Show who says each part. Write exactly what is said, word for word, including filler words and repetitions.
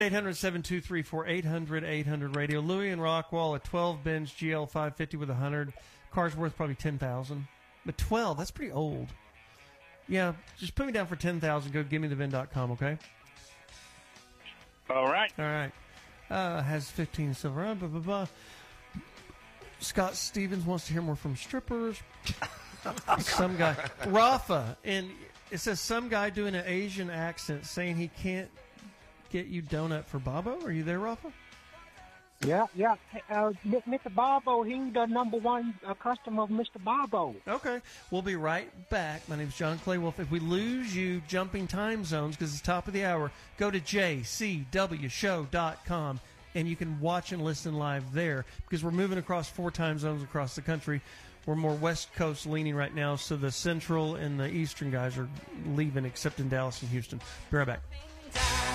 Speaker 1: eight hundred, seven two three four, eight hundred, eight hundred radio. Louis and Rockwall, a twelve Benz G L five fifty with one hundred. Car's worth probably ten thousand dollars. But twelve, that's pretty old. Yeah, just put me down for ten thousand dollars. Go give me the vin dot com, okay?
Speaker 2: All right.
Speaker 1: All right. Uh, has fifteen silver. Uh, blah, blah, blah. Scott Stevens wants to hear more from strippers. Some guy. Rafa. And it says some guy doing an Asian accent saying he can't get you donut for Bobo. Are you there, Rafa?
Speaker 3: Yeah, yeah. Uh, Mister Bobo, he's the number one uh, customer of Mister Bobo.
Speaker 1: Okay. We'll be right back. My name's John Clay Wolf. If we lose you jumping time zones because it's top of the hour, go to j c w show dot com and you can watch and listen live there because we're moving across four time zones across the country. We're more West Coast leaning right now, so the Central and the Eastern guys are leaving except in Dallas and Houston. Be right back.